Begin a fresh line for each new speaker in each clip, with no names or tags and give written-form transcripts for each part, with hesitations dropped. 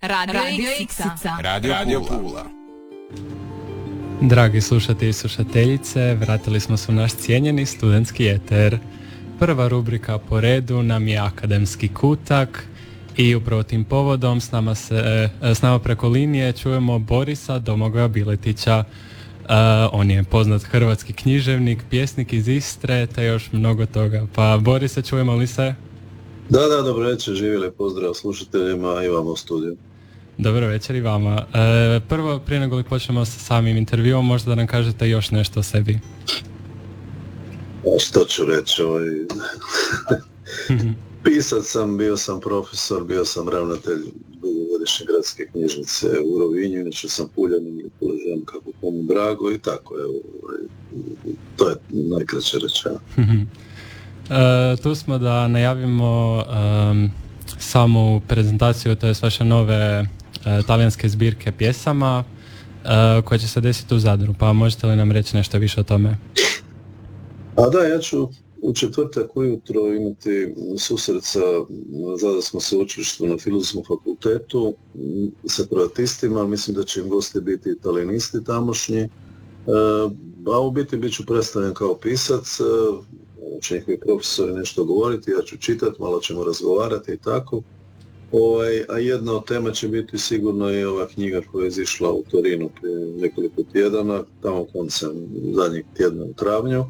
Radio Iksica.
Radio Pula.
Dragi slušatelji i slušateljice, vratili smo se u naš cijenjeni studentski eter. Prva rubrika po redu nam je Akademski kutak i upravo tim povodom s nama preko linije čujemo Borisa Domagoja Biletića. On je poznat hrvatski književnik, pjesnik iz Istre, te još mnogo toga. Pa Borise, čujemo li se?
Da, dobro večer, živjeli, pozdrav slušateljima i vama u studiju.
Dobro večer i vama. Prvo, prije nego li počnemo sa samim intervjuom, možda da nam kažete još nešto o sebi.
Što ću reći, pisac sam, bio sam profesor, bio sam ravnatelj dugogodišnje gradske knjižnice u Rovinju, inače sam Puljanin i Puležan kako komu drago i tako, to je najkraće rečeno.
Tu smo da najavimo samu prezentaciju, to je vaše nove talijanske zbirke pjesama koje će se desiti u Zadru, pa možete li nam reći nešto više o tome?
A da, ja ću u četvrtak ujutro imati susret sa Zadarskom sveučilištu na Filozofskom fakultetu sa kroatistima, mislim da će im gosti biti italijanisti tamošnji, a u biti bit ću predstavljen kao pisac, će njihovi profesori nešto govoriti, ja ću čitati, malo ćemo razgovarati i tako. A jedna od tema će biti sigurno i ova knjiga koja je izišla u Torinu prije nekoliko tjedana, tamo koncem zadnjeg tjedna u travnju.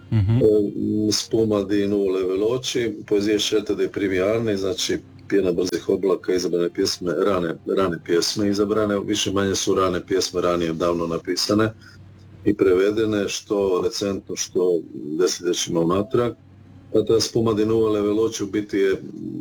Spuma di nuvole veloci, poezije sceltate primi anni, znači Pjena brzih oblaka, izabrane pjesme, rane pjesme izabrane, više manje su rane pjesme ranije davno napisane i prevedene, što recentno, što desetljećima unatrag. A ta Spuma di nuvole veloci u biti je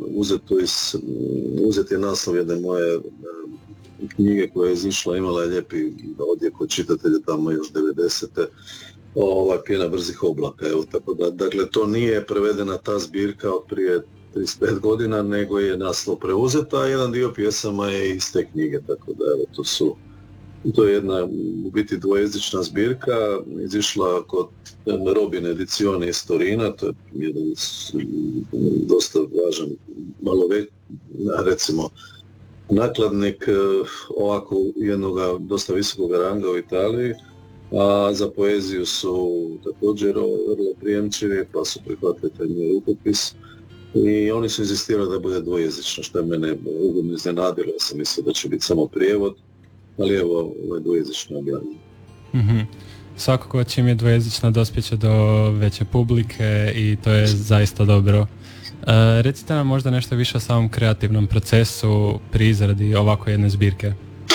uzet je naslov jedne moje knjige koja je izišla, imala je lijepi odjek od čitatelja tamo još 90. Pjena brzih oblaka, evo, tako da, dakle, to nije prevedena ta zbirka od prije 35 godina, nego je naslov preuzeta, a jedan dio pjesama je iz te knjige, tako da, evo, to je jedna, u biti, dvojezična zbirka, izišla kod Robin Edizione iz Torina, to je jedan dosta važan, malo recimo, nakladnik ovako jednog dosta visokog ranga u Italiji, a za poeziju su također vrlo prijemčivi, pa su prihvatili taj moj rukopis i oni su inzistirali da bude dvojezično, što je mene ugodno iznenadilo, ja sam mislio da će biti samo prijevod, ali evo, ovo je dvojezično objavljeno.
Svakako čim je dvojezično dospjeće do veće publike i to je zaista dobro. Recite nam možda nešto više o samom kreativnom procesu pri izradi ovako jedne zbirke.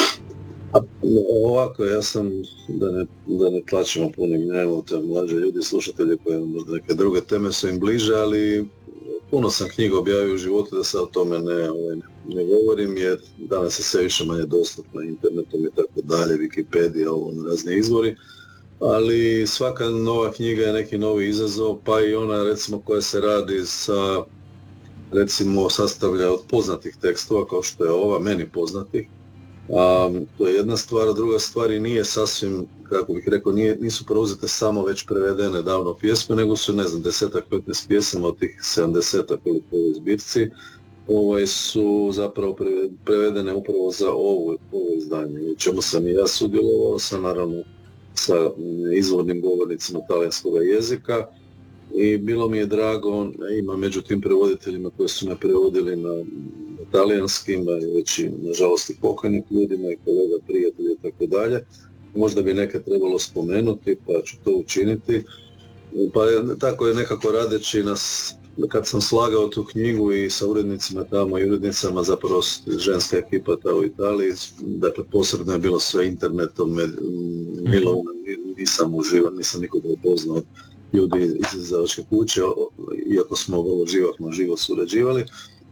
Ovako, ja sam, da ne tlačimo punim gnjevom te mlađe ljudi, slušatelji koji možda neke druge teme su im bliže, ali puno sam knjiga objavio u životu da sad o tome ne govorim, jer danas je sve više manje dostupno internetom i tako dalje, Wikipedia, razni izvori, ali svaka nova knjiga je neki novi izazov, pa i ona recimo koja se radi sa, recimo sastavlja od poznatih tekstova kao što je ova, meni poznatih. To je jedna stvar, a druga stvar i nije sasvim, kako bih rekao, nisu preuzete samo već prevedene davno pjesme, nego su, 10-15 pjesama od tih 70 koliko je u zbirci, su zapravo prevedene upravo za ovo izdanje, u čemu sam i ja sudjelovao, naravno sa izvornim govornicima talijanskog jezika i bilo mi je drago, ima među tim prevoditeljima koji su me prevodili na talijanskim, već i nažalost i pokojnim ljudima i kolega, prijatelja i tako dalje. Možda bi neke trebalo spomenuti, pa ću to učiniti. Pa tako je nekako radeći kad sam slagao tu knjigu i sa urednicima tamo i urednicama, zapravo ženska ekipa ta u Italiji, dakle posredno je bilo sve internetom, nisam uživan, nisam nikoga upoznao ljudi iz izdavačke kuće, iako smo vrlo živo surađivali.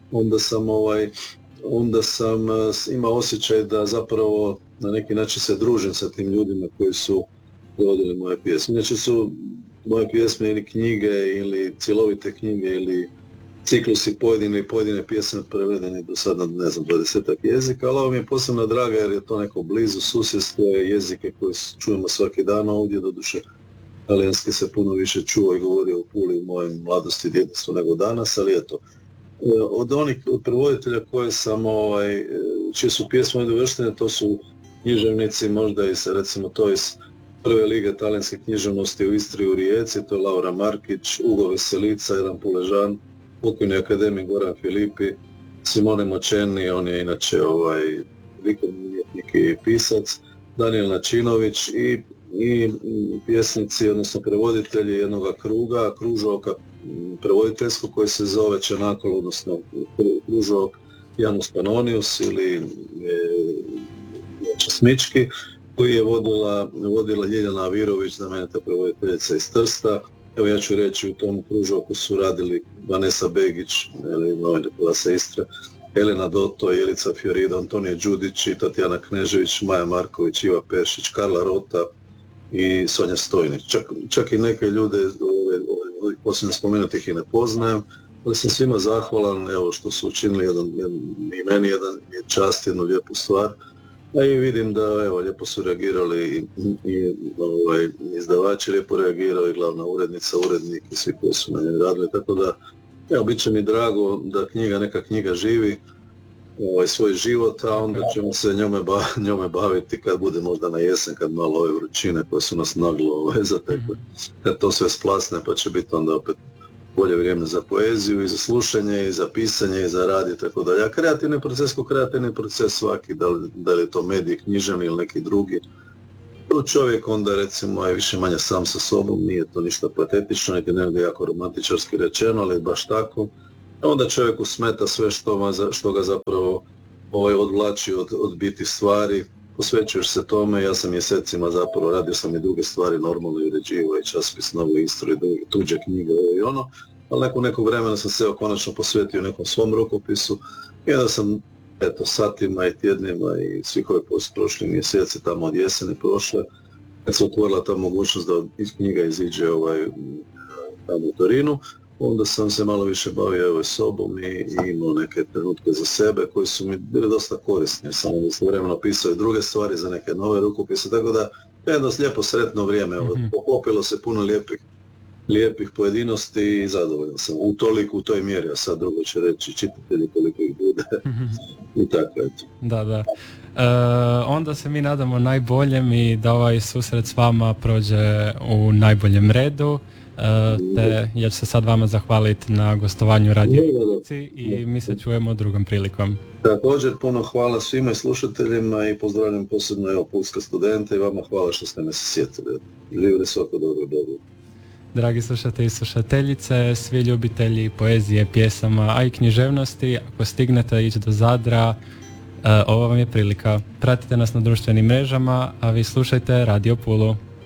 Onda sam imao osjećaj da zapravo na neki način se družim sa tim ljudima koji su prevodili moje pjesme. Inače su moje pjesme ili knjige ili cjelovite knjige ili ciklusi pojedine pjesme prevedeni do sada na 20 jezika, ali ovo mi je posebno draga jer je to neko blizu susjedstvo, jezike koje čujemo svaki dan ovdje, doduše talijanski se puno više čuo i govorio u Puli u mojem mladosti i djetinjstvu nego danas, ali eto. Od prevoditelja koje sam čije su pjesme uvrštene, to su književnici možda recimo to iz prve lige talijanske književnosti u Istri u Rijeci, to je Laura Markić, Ugo Veselica, jedan Puležan, pokojni akademik Goran Filipi, Simone Močeni, on je inače likovni umjetnik i pisac, Daniel Načinović i pjesnici, odnosno prevoditelji jednog kružoka prevoditeljskog koji se zove Čenakol, odnosno kružok Janus Panonius ili Smički, koji je vodila Ljiljana Avirović, znamenita prevoditeljica iz Trsta. Evo ja ću reći, u tom kružoku su radili Vanessa Begić, novine Glasa Istre, Elena Doto, Jelica Fiorida, Antonija Đudić, Tatjana Knežević, Maja Marković, Iva Peršić, Karla Rota i Sonja Stojnić. Čak i neke ljude, posljedno spomenutih i ne poznajem, ali sam svima zahvalan evo, što su učinili i meni jedan čast, jednu lijepu stvar. A i vidim da evo, lijepo su reagirali i izdavači lijepo reagirali, glavna urednica, urednik i svi koji su na njoj radili, tako da evo, bit će mi drago da neka knjiga živi svoj život, a onda ćemo se njome baviti kad bude možda na jesen, kad malo ove vrućine koje su nas naglo zatekle, kad to sve splasne, pa će biti onda opet bolje vrijeme za poeziju i za slušanje i za pisanje i za rad i tako dalje. A kreativni proces svaki, da li je to medij, književni ili neki drugi, čovjek onda recimo je više manje sam sa sobom, nije to ništa patetično, niti negdje jako romantičarski rečeno, ali baš tako. Onda čovjeku smeta sve što ga zapravo odvlači od biti stvari, posvećuješ se tome. Ja sam mjesecima zapravo radio sam i druge stvari, normalno i uređivao i časopis Novu Istru i tuđe knjige i ono, ali nekog vremena sam se konačno posvetio nekom svom rukopisu i onda sam satima i tjednima i svih ovih prošli mjeseci tamo od jeseni prošle, kad se otvorila ta mogućnost da iz knjiga iziđe tamo u Torinu, onda sam se malo više bavio sobom i imao neke trenutke za sebe koji su mi bili dosta korisni, jer sam istovremeno pisao i druge stvari za neke nove rukopise, tako da jedno lijepo sretno vrijeme, popilo se puno lijepih pojedinosti i zadovoljan sam u toj mjeri, a sad drugo će reći čitatelji koliko ih bude i tako eto.
Da. Onda se mi nadamo najboljem i da ovaj susret s vama prođe u najboljem redu. Ja ću se sad vama zahvaliti na gostovanju Radio Pulici i mi se čujemo drugom prilikom.
Također puno hvala svima slušateljima i pozdravljam posebno pulske studente i vama hvala što ste me se sjetili. Živjeli svako dobro.
Dragi slušatelji i slušateljice, svi ljubitelji poezije, pjesama, a i književnosti, ako stignete ići do Zadra, ovo vam je prilika. Pratite nas na društvenim mrežama, a vi slušajte Radio Pulu.